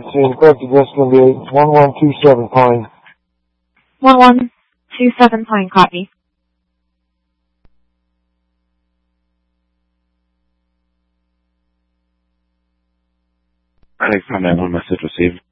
14, correct address going to be 1127 Pine. 1127 Pine, copy. Alex 911, message received.